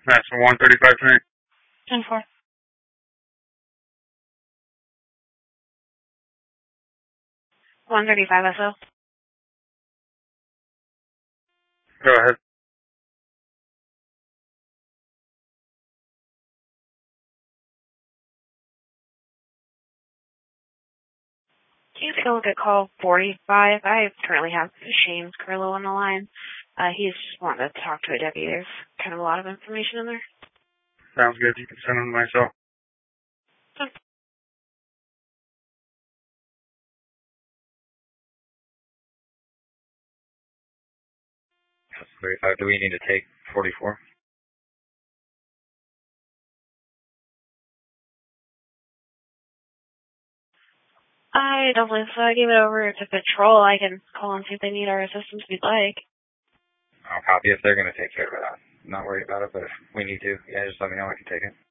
That's for 135 tonight. 10-4. 135 SO. Go ahead. Can you take a look at call 45? I currently have Shane Carlo on the line. He's wanting to talk to a deputy. There's kind of a lot of information in there. Sounds good. You can send them to myself. That's 35. Do we need to take 44? I don't believe so. I gave it over to Patrol. I can call and see if they need our assistance if you'd like. I'll copy if they're going to take care of it. I'm not worried about it, but if we need to, yeah, just let me know. I can take it.